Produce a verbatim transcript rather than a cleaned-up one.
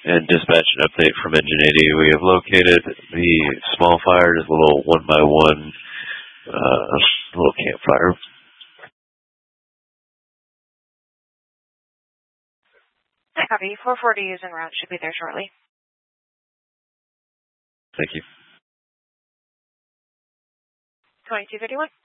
And dispatch an update from Engine eighty. We have located the small fire, just a little one by one, uh, little campfire. I copy. four forty is en route. Should be there shortly. Thank you. twenty-two fifty-one.